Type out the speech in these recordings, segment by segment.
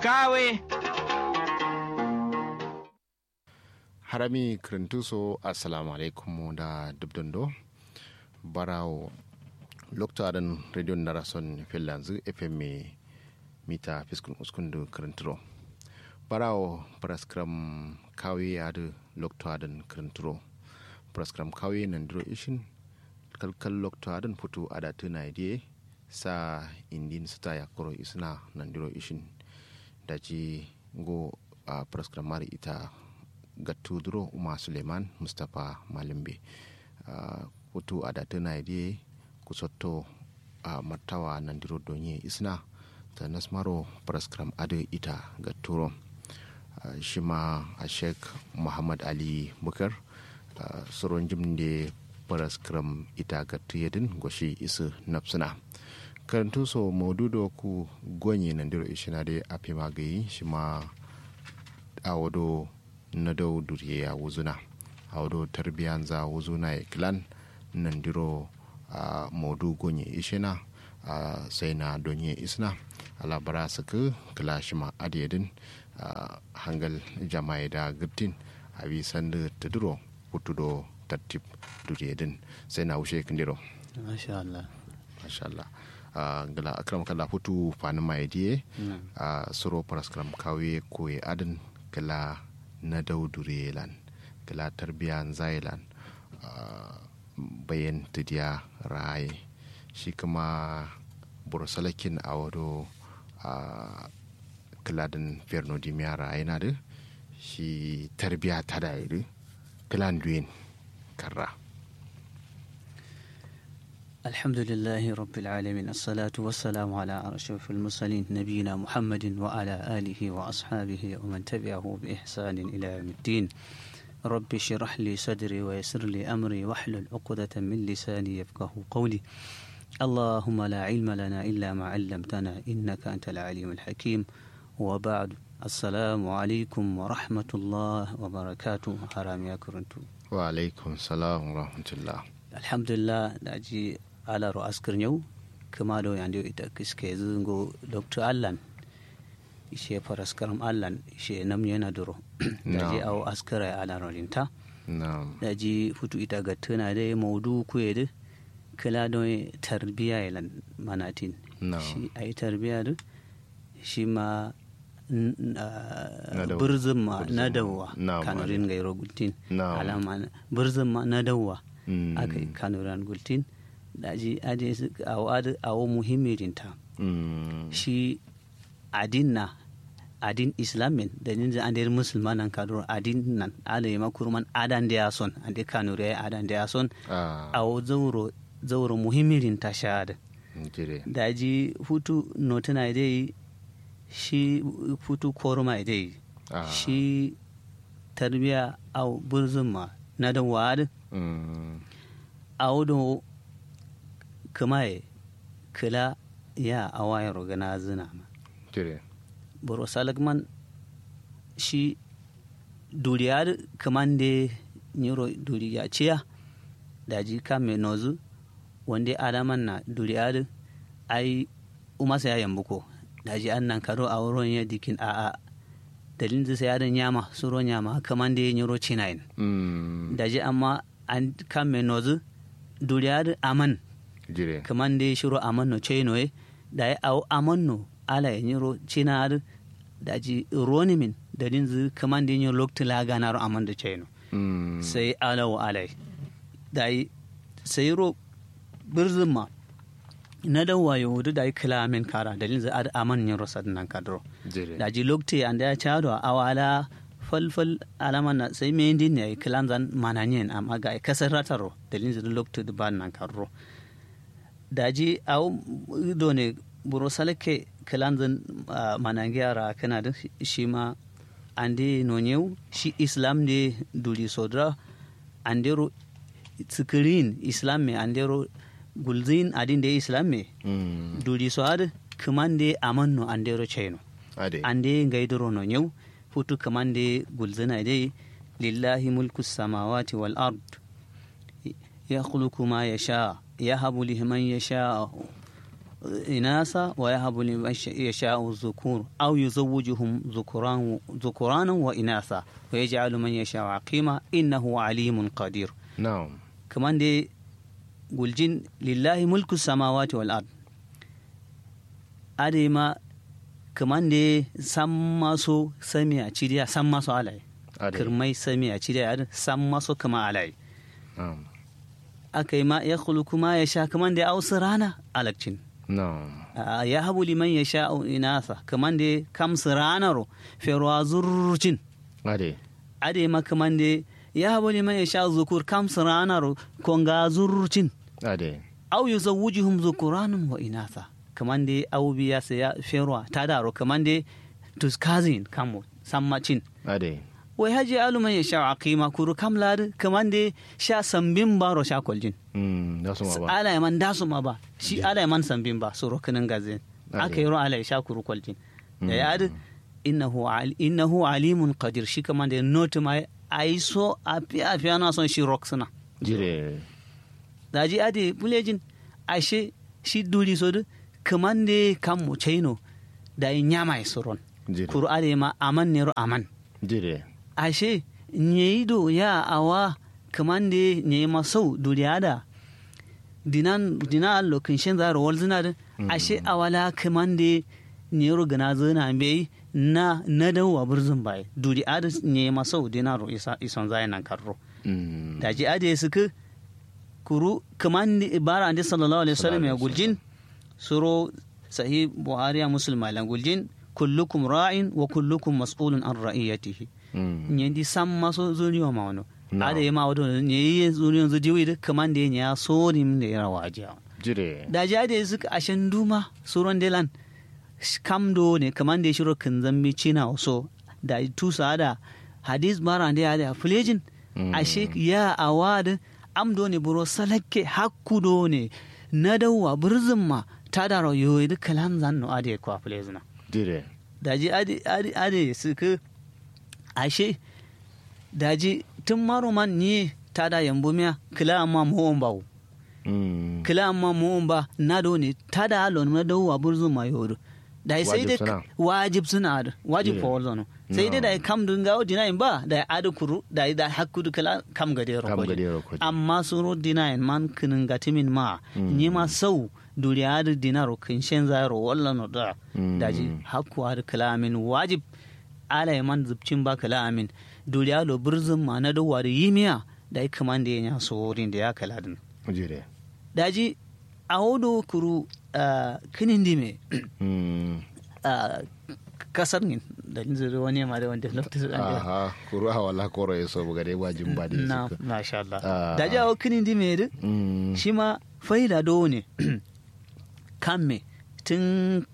kawe harami kirintuso assalamu alaikum da dubdundo barawo loktaran radio narason finlands fm mita fiskun uskundu kirinturo barawo praskram kawe adu loktaran kirinturo praskram kawe nandiro ishin kalkal loktaran futu adatu na idie sa indin suta yakoro isna nandiro ishin daji go praskram mari ita gattuduro Umar Suleiman Mustapha Malimbe hutu adatu na idie kusotto martawa nandiro donye isna ta nasmaro praskram adu ita gatturo shima a Sheikh Muhammad Ali Bukar soron jimde praskram ita gattu yedin goshi isu nafsuna karantu so modudo ku gonye nandiro ishina de api magayi shima awodo na dau duriye ya wuzuna audo tarbiyan za wuzuna ya kilan nandiro modu gonye ishina sai na donye isna alabara suka kila shima adiyadin hangal jama'i da gabtin abi sanda taduro hutudo tartib duriyadin sai na wuce kindiro masha Allah gala akram kala hutu fani mai diye suro paraskram kawe koye adin kala na daudure lan kala tarbiyan zailan bayan tidiya raye shi kuma bursalakin a wado kaladin fernodimiya raye na da shi tarbiya ta da iri kalan duyin karra الحمد لله رب العالمين الصلاة والسلام على أشرف المرسلين نبينا محمد وعلى آله وأصحابه ومن تبعه بإحسان إلى يوم الدين رب اشرح لي صدري ويسر لي أمري واحلل عقدة من لساني يفقه قولي اللهم لا علم لنا إلا ما علمتنا إنك أنت العليم الحكيم وبعد السلام عليكم ورحمة الله وبركاته حرام يا كرنتو وعليكم السلام ورحمة الله الحمد لله ناجي على رأس كرنيو كما دو يندو إتاكسكي زنغو دكتور ألان إشي فرسكرم ألان إشي نمينا درو ناجي أو أسكري على رولينتا ناجي فتو إتاكتنا دي موضوع كويد كلا دو تربية إلان مناتين شي أي تربية دو شي ما برزم ما ندوة كانوا رين غيرو قلتين على ما برزم ما ندوة aka kanuran gultin daji aje awo muhimmirinta shi adin islamin da ninja an der musulmanan kaduro adin nan ala yama kurman adan da yason ande kanure adan da yason awo zawro muhimmirinta shahada daji hutu notuna dai shi hutu koruma dai shi tarbiya aw burzuma na da wad a wudu kamaye kila ya awayar gana zina ma buru salagman shi duriyar kaman da niro duriya ciya da ji kame nozu wanda alaman na duriyar ai umasa ya yambuko da ji an nan karo a wurin ya dikin a'a dalilin da sai yaran yama suro yama kaman da niro cinayin da ji amma an kame nozu duriyar aman kaman da shiro aman no chenoe da ya au aman no ala ya niro cinar da ji ronimin da dinzu kaman da yin loktila ganar aman da cheno sai ala wa alai da yi sai ro birzuma na dawa yahudu da yi kilamin kara da dinzu aman yin rosad nan kadro da ji lokti an da ya chado awala falfal alaman na sai mai din ne kilan zan mananyen amma ga kasar rataro dalilin da lokto da ban nan karro daji au do ne buro salake kilan zan manangiara kana da shi ma ande nonyew shi islam ne duli sodra andero screen islam me andero gulzin adin da islam me duli soad kumande amanno andero cheno ande ngaidoro nonyew futu kamande gulzana dai lillahi mulku samawati wal ard yakhluqu ma yasha yahabu liman yasha inasa wa yahabu liman yasha'u dhukur aw yuzawwijuhum dhukuranan wa inasa wa yaj'alu man yasha'u aqima innahu alimun qadir. na'am kaman dai guljin lillahi mulku samawati wal ard ade ma kaman dai san maso sami a cidiya san maso alai kirmai sami a cidiya san maso kama alai aka yi ma ya khuluku ma ya sha kaman dai ausu rana alakcin ya habu liman ya sha inasa kaman dai kamsu ranaro ferwa zurcin ade ma kaman dai ya habu liman ya sha zukur kamsu ranaro konga zurcin au yuzawwijuhum zukuranun wa inasa kaman dai au biya sai ya ferwa ta daro kaman dai tuskazin kamo sammacin wai haji aluman ya sha aqima kuru kamlar kaman dai sha sambin baro sha koljin ala yaman dasu ma ba shi ala yaman sambin ba soro kanin gazin aka yi ro ala ya sha kuru koljin da ya adu innahu alimun qadir shi kaman dai notu mai aiso afiya na son shi roksuna jire daji ade bulejin ashe shi duri so kaman dai kan mu chaino da nyama soron kuru ale ma aman ne ro aman jire ashe nyeido ya awa kamande nyema sau duriada dinan lokin shin zaro walzina da ashe awala kamande nyero gana zana bai na dawo burzun bai duriada nyema sau dinaro ison zai nan karro daji ade suka kuru kamande bara ande sallallahu alaihi wasallam ya guljin suro sahih buhari ya muslim malan guljin kullukum ra'in wa kullukum mas'ulun an ra'iyatihi nyendi samma so zuniyo mawno ade ma wado nyi zuniyo zudiwi de kamande nya sori mde rawaja jire da jade suka ashen duma suron delan kamdo ne kamande shiro kanzambi china so da tusa da hadis barande ade aflejin ashe ya awad amdo ne buro salakke hakkudo ne nadawa burzumma tadaro yoyi kalan zanno ade ko aflezuna dire daji ade suka ashe daji tun maroman ni tada yambo miya kila amma mu'on bawo kila amma mu'on ba na do ne tada alon na dawo a burzu mayodo da sai dai wajib suna da wajib fa wallo sai dai da kam dun gawo dinayin ba da adu kuru da hakku kala kam gadero ko amma suro dinayin man kinin gatimin ma ni ma sau duriya da dinaro kin shen zaro wallo no da daji hakku adu kalamin wajib ala man zubcin ba kalamin duriya lo burzun ma na dawo da yimiya da ya kamanda ya sorin da ya kala din daji a hodo kuru kinin dime kasar ne da zuru wani ma da wanda lafta su aha kuru a wala koro ya so buga dai wajin ba da na masha Allah daji a kinin dime da shi ma faida do ne kamme tun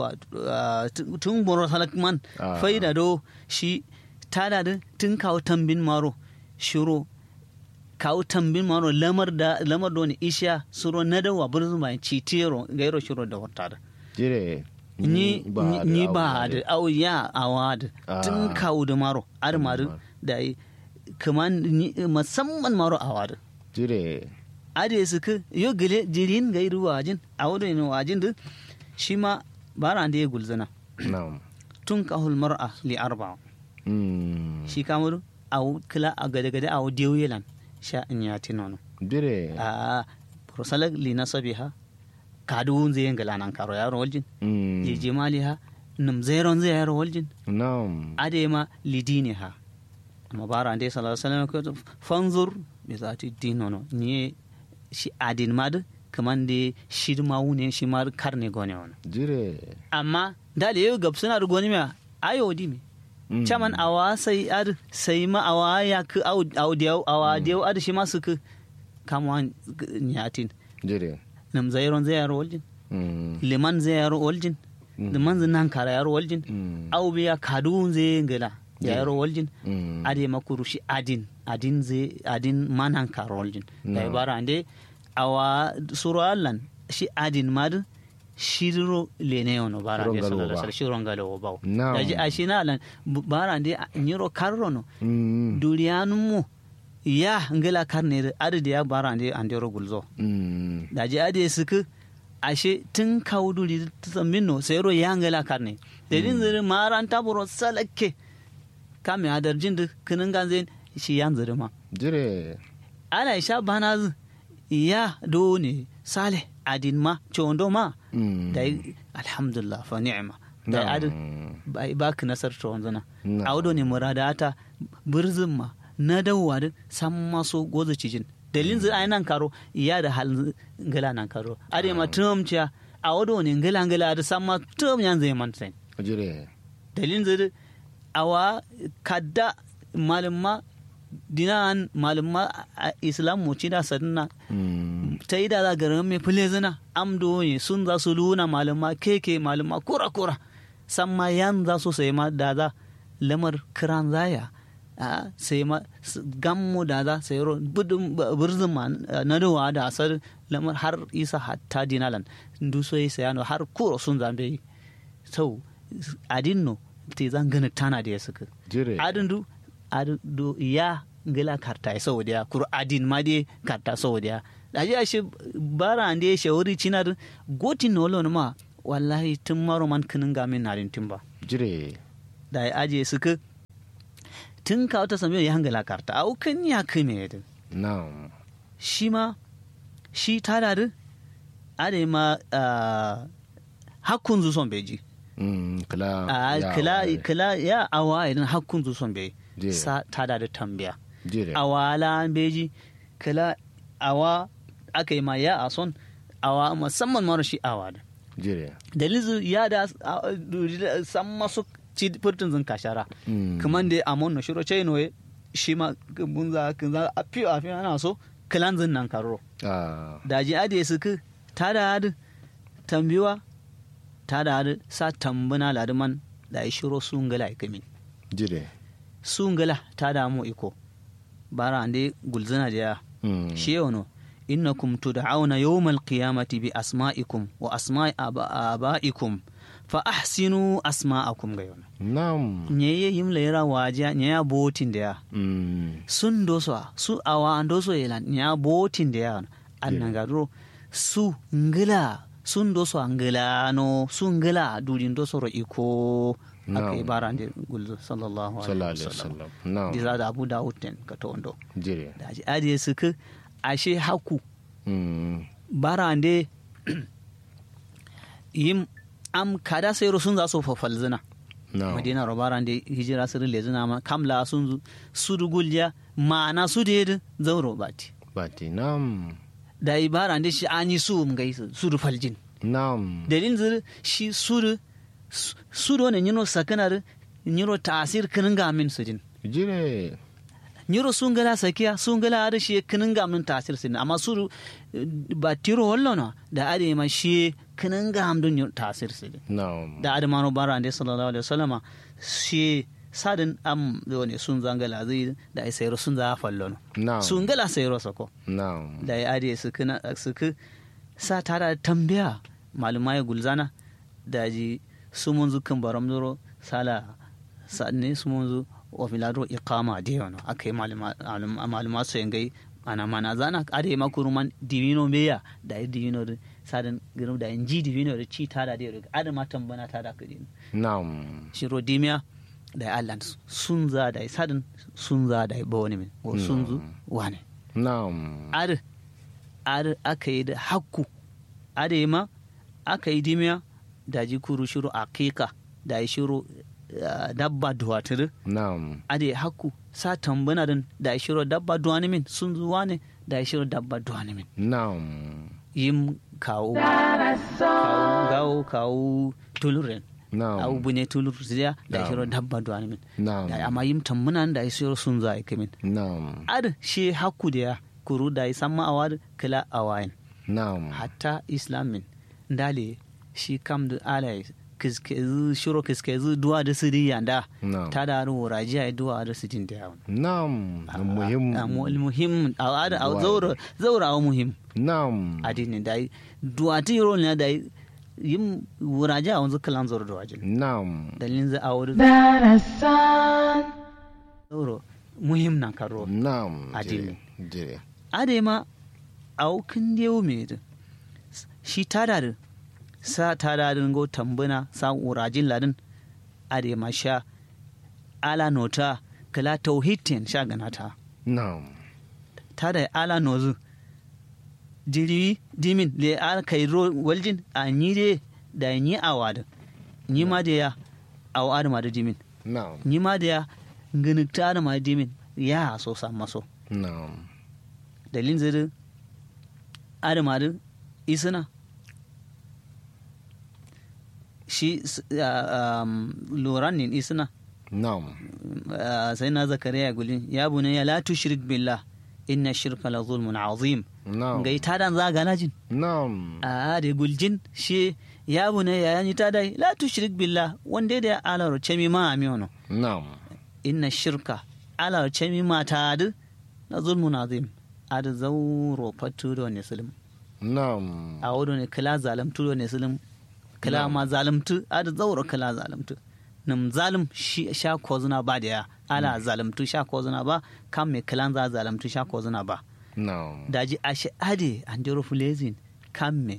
boro salakman faida do shi tada da tun kawo tambin maro shiro kawo tambin maro lamar do ne isha suro na dawa burzun bayan citero gairo shiro da wata da jire ni ba da au ya awa da tun kawo da maro armarin da kaman musamman maro awa da jire ade suka yo gele jirin gairu wajin awo da wajin da shi ma bara da ya gulzana tun kahul mar'a li arba shi kamar awo kila a gade awo diyoyelan sha in ya tinono dire a prosalak li nasabiha kadu zai ngala nan karo yaro waljin je jemali ha num zeron zai yaro waljin ade ma lidini ha amma bara ande sallallahu alaihi wasallam fanzur bi zati dinono ni shi adin mad kaman de shirma wune shi mar karne gone wona dire amma dale yau gabsuna da goni ma ayo dimi chaman awa sai ad sai ma awa ya ku audio awa dio ad shi masu ku kamwan nyatin jire nam zairon zayaro waljin liman zayaro waljin liman nan kara yaro waljin au biya kadun zai ngala yaro waljin ade makuru shi adin manan kara waljin dai bara ande awa suru allan shi adin mad shiro lene ono bara ande sallallahu alaihi wasallam shiro ngalo bawo daji ashina allan bara ande nyiro karrono duriyanum mu ya ngala karne ade ya bara ande ro gulzo daji ade suku ashe tun kawduri tsamminno sayro yangala karne dalin zuri maranta buro salake kame adarjin da kinin ganzen shi yan zuri ma jire ana sha bana ya do ne sale adin ma chondo ma dai alhamdulillah fa ni'ma dai adin ba ka nasar to wanzana awdo ne muradata burzin ma na dawowa da san maso goza cijin dalin zai ai nan karo iya da hal ngala nan karo ade ma tumciya awdo ne ngala da san ma tum yan zai man sai jire dalin zai awa kadda malumma dinan malumma islam mu ci da sanna ta yi da za garin mai fule zina amdo ne sun za su luna malumma keke malumma kura san ma yan za su sai ma da za lamar kiran zaya sai ma gammu da za sai ro burzin ma na dawa da asar lamar har isa hatta dinalan ndu so yi sayano har kuro sun zambe sau adinno te zan gana tana da ya suka adindu ya ngila karta saudiya kur adin ma de karta saudiya daji ashe bara ande shawari cinar gotin nolo ma wallahi tun maro man kinin gamin narin timba jire da aje suka tun ka wata samiyo ya hangala karta au kan ya kime din na'am shi tada da ade ma hakkun zu son beji kala ya awa idan hakkun zu son beji sa tada da tambaya awala beji kala awa aka yi ma ya a son awa musamman mara shi awa da dalizu ya da san masu ci furtun zin kashara kaman da amon na shiro chai noye shi ma bunza kinza a fiye ana so kalan zin nan karo daji ade suka tada da tambiwa tada da sa tambuna laduman da ya shiro sun gala ikamin sungala ta damu iko bara ande gulzana da shi yono innakum tud'auna yawmal qiyamati bi asma'ikum wa asma'i abaikum fa ahsinu asma'akum ga yono nam nyeye yimla yara waja nyaya botin da sun doso su awa andoso yelan nya botin da annangaro su ngila sun doso angila no sun ngila dudin doso ro iko aka yi bara da gulzu sallallahu alaihi wasallam diza da abu dawud ten ka to ondo da ji adiye suka ashe haku bara da yim am kada sai sun za su fafalzina madina ro bara da hijira sirri lezina ma kamla sun su dugulya ma'ana su da zauro bati nam da ibara da shi ani su ngai su faljin nam dalin zir shi su do ne nyino sakanar nyiro tasir kinin gamin sujin jire nyiro sungala sakiya sungala ada shi kinin gamin tasir sin amma su ba tiro wallo da ade ma shi kinin gam don tasir sin da ade mano bara ande sallallahu alaihi wasallama shi sadin am do ne sun zangala zai da ai sayro sun za fallo sungala sayro sako da ade su kana suka sa tara tambaya malumai gulzana daji su munzu kan baram duro sala sanne su munzu wa filado iqama de wono akai maluma so yangai ana mana zana ade makuruman divino meya da divino sadan girum da inji divino da ci tada de ade matan bana tada kudin na'am shiro dimiya da Allah sun za da sadan sun za da bawani min ko sunzu wane na'am ade akai da hakku ade ma akai dimiya daji kuru shiru aqiqa da shiru dabba duwatir na'am ade hakku sa tambana din da shiru dabba duwani min sun zuwa ne da shiru dabba duwani min na'am yim kawo tuluren na'am au bune tulur ziya da shiru dabba duwani min na'am da amma yim tambana da shiru sun zuwa min na'am ad shi hakku da kuru da samma awad kala awain na'am hatta islamin dale shi kam da alai shiro kiskezi duwa da su yanda ta da aro rajiya duwa da su jin da yawon na'am muhim a zaura a muhim na'am adini da duwa ta yiro ne da yin rajiya wanzu kalan zaura da wajen na'am dalilin za a wuri zaura muhim na karo na'am adini adema a wukin dewo mai shi tada sa tada go tambuna sa urajin ladin ade ma sha ala nota kala tauhidin sha ganata na'am tada ala nozu diri dimin le al kairo waljin a nyire da nyi awada nyi ma da ya awada ma da dimin na'am nyi ma da ya nginukta da ma dimin ya so sa maso na'am dalin zai adama da isina shi loranin isina na'am sai na zakariya gulin ya bunayya la tushrik billah inna shirka la zulmun azim na'am gai tadan za gana jin na'am a da guljin shi ya bunayya yani tadai la tushrik billah wanda da ala rochemi ma amiono na'am inna shirka ala rochemi ma tadu la zulmun azim ada zauro fatudo ne sulum na'am a wado ne kala zalamtu ne sulum kala ma zalamtu ada zauro kala zalamtu nam zalim shi sha kozuna ba da ya ala zalamtu sha kozuna ba kam me kalan za zalamtu sha kozuna ba na'am daji ashe ade andero fulezin kam me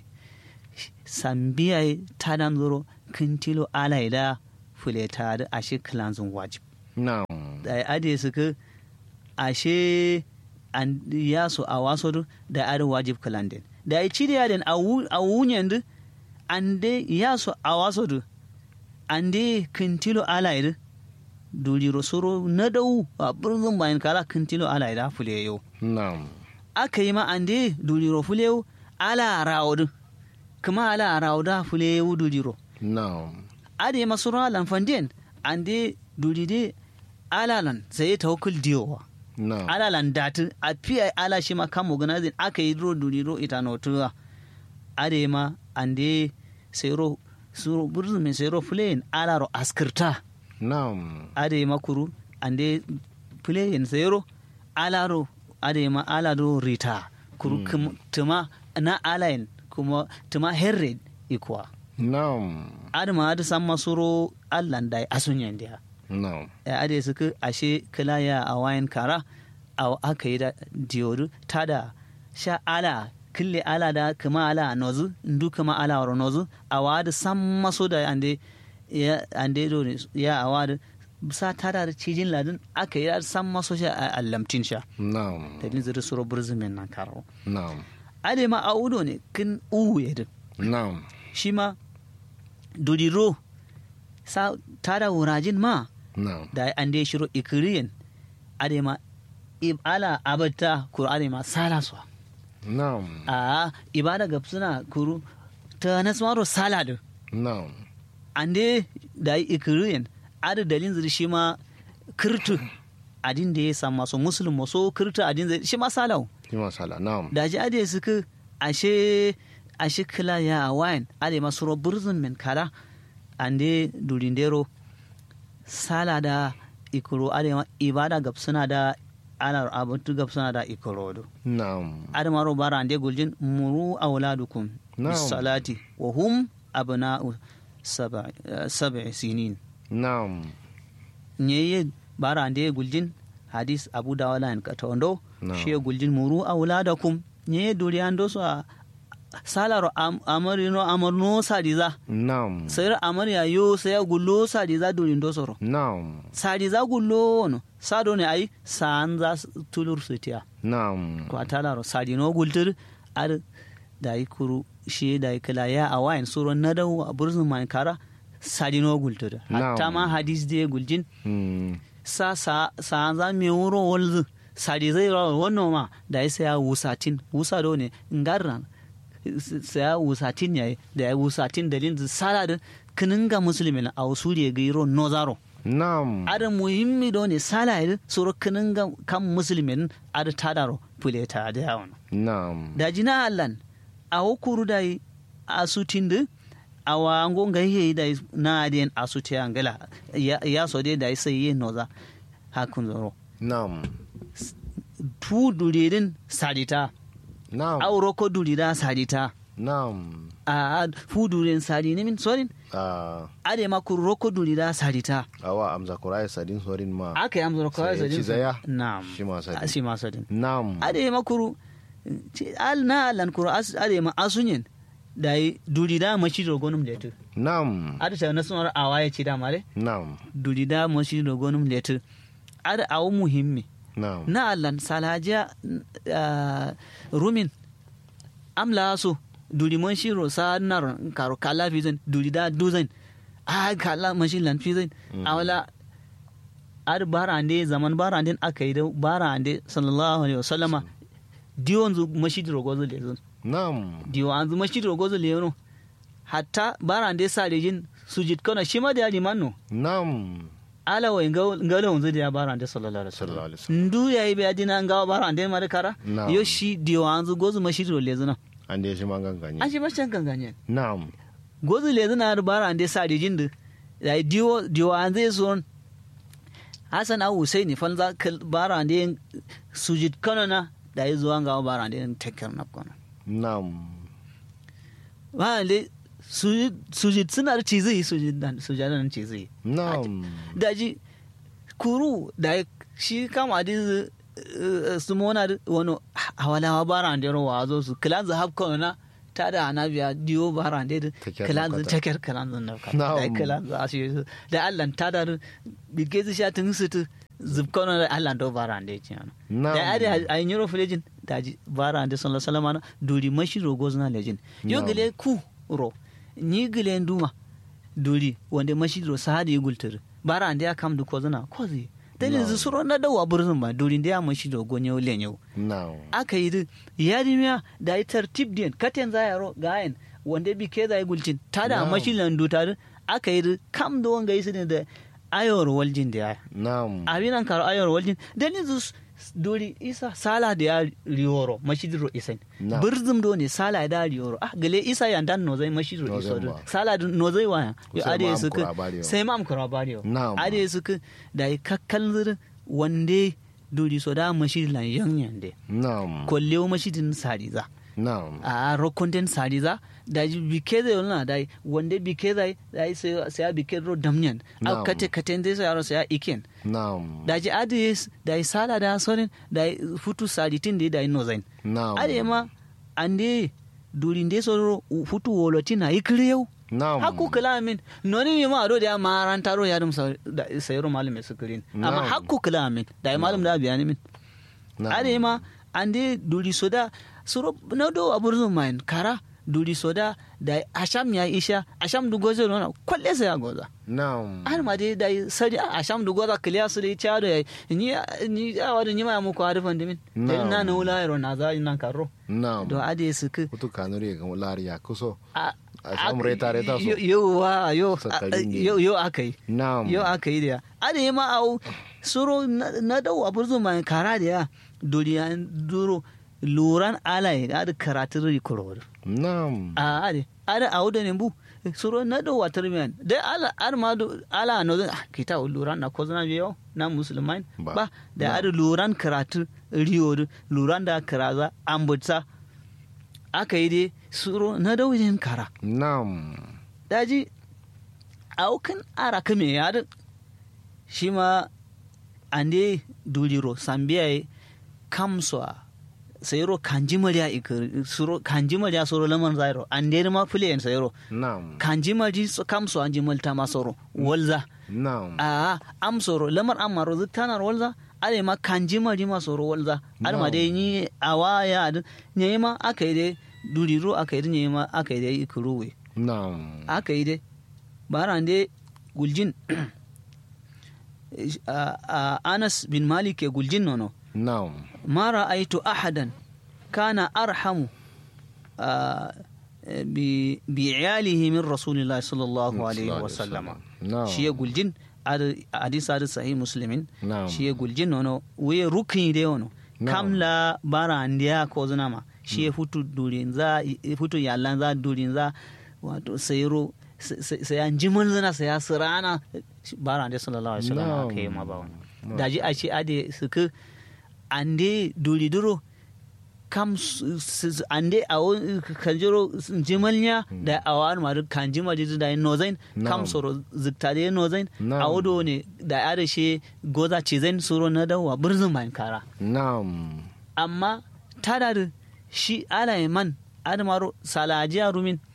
sambiya tadan zoro kintilo ala ida fuleta da ashe kalan zun wajib na'am da ade suka ashe an yaso a waso da ade wajib kalan den da ya ci da den a wunyan da ande yaso a waso ande kintilo alaida duliro soro na dau a birnin bayan kala kintilo alaida fuleyo na'am aka yi ma ande duliro fuleyo ala rawdu kuma ala rawda fuleyo duliro na'am ade masura lan fanden ande dulide alalan sai tawakkul diyowa na'am alalan datu a fiye ala shi ma kan organizing aka yi duliro ita notuwa ade ma ande sai ro suro burzu min sero fuleyin alaro askirta na'am ade makuru ande fuleyin sero alaro ade ma alado rita kuru tuma na alayin kuma tuma herred ikwa na'am ade ma ade samma suro allan dai asunyan dia na'am ade suka ashe kala ya awayin kara a aka yi da diyodu tada sha ala kille ala da kuma ala nozu ndu kuma ala waro nozu awada sam maso da ande do ya awada sa tada da cijin ladin aka yi sam maso sha allamtin sha na'am da din zuru suro burzumin nan karo na'am ade ma audo ne kin uwe din na'am shi ma dudiro sa tada wurajin ma na'am da ande shiro ikiriyen ade ma ala abata qur'ani ma sala so na'am a ibada gab suna kuru ta nasmaro salad na'am ande da ikiriyen ada dalin zuri shi ma kirtu adin da ya samu so muslim so kirtu adin zai shi ma salau shi ma sala na'am da ji ade suka ashe kila ya wine ade masu burzun men kala ande durindero salada ikuru ade ma ibada gab suna da ana abatu gab suna da ikorodo na'am adamaro bara ande guljin muru auladukum bis salati wa hum abna'u sab'i sinin na'am nyeye bara ande guljin hadis abu dawala en katondo she guljin muru auladakum nyeye duriando so salaro amarno sadiza na'am sayar amarya yo saya gullo sadiza durindo soro na'am sadiza gullo no sado ne ai sanza tulur sutiya na'am ko atalaro sadino gultur ar dai kuru shi dai kala ya awain suro nadaw burzun man kara sadino gultur hatta ma hadis de guljin sa za me wuro wolzu sadiza wannan ma dai sai wusatin wusado ne ngarran sai wusatin yayi da wusatin dalin salad kininga muslimin a usuri gairo nozaro na'am ada muhimmi do ne salad suro kininga kan muslimin ada tadaro fuleta da yawon na'am da jina allan a hukuru dai asutin da awa ngonga yi dai na adien asuti angala ya so dai dai sai yin noza hakun zoro na'am tu dulirin sadita na'am auro ko dulira sadita na'am a fudurin sadi ne min sorin ade ma ku roko dulira sadita awa amza kurai sadin sorin ma aka yi amza kurai sadin zaya na'am shi ma sadin na'am ade ma kuru al na lan kuru ade ma asunyin da yi duri da mashi rogonum letu Nam. ada ta nasarar awaye ce da mare Nam. duri da mashi rogonum letu ada awu muhimmi Nam. na allan salajiya rumin amla so duri mashi ro sa nar karo kala fizan duri da duzan kala mashi lan fizan awala ar barande zaman barande aka yi da barande sallallahu alaihi wasallama diwon zu masjid rogozo le zon Nam. diwo an zu masjid rogozo le no hatta barande sa rejin sujid kana shi ma da liman no Nam. ala wa ngalo unzu da barande sallallahu alaihi wasallam ndu yayi be adina ngawa barande ma da kara yo shi diwo an zu gozo masjid le zon An da shi manganganye. an shi mashan ganganye Nam. gozo le zon ar barande sa rejin da diwo an zai son Hassan a Husaini falza barande sujid kana da yi zuwa ga barande tekar na kana Nam. wale sujid suna da cizi sujadan cizi Nam. da ji kuru da shi kama da su mona wani hawalawa barande rawa zo su kilan zahab kana ta da anabiya diyo barande da kilan tekar kilan zan da kilan za shi da Allah ta da bige su sha tun su zubkano da Allah do barande ce ana da ade ay nyoro fulejin daji barande sallallahu alaihi wasallam duri mashi rogo zuna lejin yo gele ku ro ni gele nduma duri wanda mashi ro sahadi gultur barande ya kam du ko zuna ko zai dalin zu suro na dawa burzun ba duri da ya mashi rogo nyo lenyo aka yi yadimiya da tartib din katen za yaro gayen wanda bi ke zai gultin tada mashi landu tare aka yi kam do wanga yi ne da ayor waljin da ya abinan karo ayor waljin dalin zu dori isa sala da ya riyoro mashidiro isan birzum do ne sala da riyoro gale isa ya dan no zai mashidiro iso sala no zai waya yo ade su sai mam kura bariyo ade su da kakkal zur wande dori so da mashidilan yanyan de kollewo mashidin sariza a rokonten sariza da bike zai wani da wanda bike zai sai ya bike ro damnyan a kate katen zai sai sai ya iken da ji adis da sala da sonin da futu saditin da no zain ade ma ande durin de so futu wolotin na ikriyau hakku kalamin noni ne ma do da maranta ro ya dum sai ro malume sukurin amma hakku kalamin da malum da bayani min ade ma ande duri soda suro na do aburzun main kara duri soda da asham ya isha asham du gozo no kwalle sai ya goza har ma dai da sari asham du goza kliya su dai cha da ni awadu ni ma mu ko arfan dimin dan na no la ro na za nan karo do ade su ku to kanure ga lariya kuso asham reta so yo akai yo akai da ade ma au suro na do aburzun main kara da duriyan duro luran alaye da karatun rikoror ada auda ne bu suro na do water men da ala no kita luran na kozna biyo na musulman ba da ada luran karatun riyor luran da karaza ambutsa aka yi dai suro na do yin kara daji aukan ara kame ya shi ma ande duliro sambiya kamswa sayro kanji mariya suro kanji mariya soro laman zairo andere ma fulen sayro kanji mari kamso anji malta ma soro walza am soro lamar amaro zutanar walza ale ma kanji mari ma soro walza alma dai ni awaya ne ma akai dai duriro akai dai ne ma akai dai ikuruwe akai dai barande guljin Anas bin Malik ya guljin nono ما رأيت أحدا كان أرحم بعياله من رسول الله صلى الله عليه وسلم شيء يقول جن حديث هذا صحيح مسلمين شيء يقول جن أنه ويركني ده أنه كم لا بارا عندها كوزنا ما شيء فتو دورين ذا فتو يالان ذا دورين ذا واتو سيرو سيانجمل ذنا سياسرانا بارا عندها صلى الله عليه وسلم كيما باون داجي أشي أدي سك ande duri duro kam ande awo kanjiro jimalnya da awan ma kanjima da nozain kam soro ziktade nozain awodo ne da ada she goza cizen soro na dawa burzun mai kara amma tada shi ala man adamaro salajiya rumin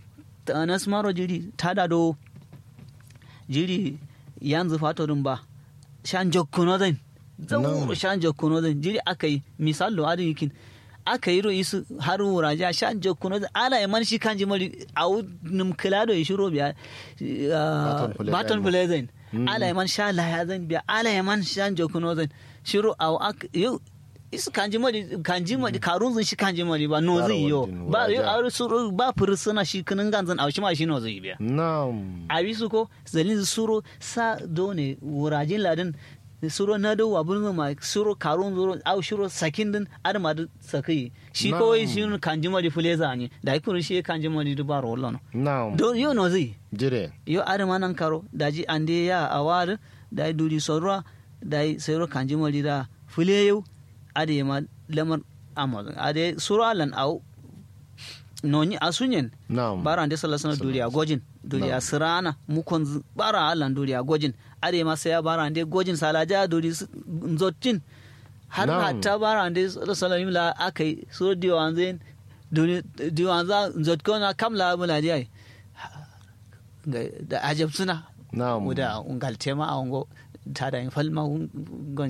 tanas maro jiri tada do jiri yanzu fatorin ba shan jokkuno zan zauro shan jokkuno zan jiri akai misalo adin yikin aka yi ro'isu har wuraja shan jokkuno zan ala yaman shi kanji mari au num klado yishuro biya baton pleasant ala yaman sha la ya zan biya ala yaman shan jokkuno zan shiro au yo is kanji mari karun zan shi kanji mari ba no zai yo ba yo aure suro ba fursuna shi kinin ganzan au shi ma shi no zai biya na'am abisu ko zalin suro sa done wurajin ladin suro na do wabun ma suro karun zuro au shiro sakin din adama da sakai shi kawai shi kanji mari fuleza ne da ikuru shi kanji mari du baro lon na'am do yo no zai jire yo adama nan karo daji ande ya awar da duri sorwa da sayro kanji mari da fuleyo ade ma lamar amazon ade suro alan au noni asunyen bara ande sallallahu alaihi duriya gojin duriya sirana mukon bara alan duriya gojin ade ma sai bara ande gojin salaja duri nzotin har hatta bara ande sallallahu alaihi la akai suro diwanzen duri diwanza nzotkona kamla muladi ai da ajab suna na'am muda ungal tema a ungo tada in falma gon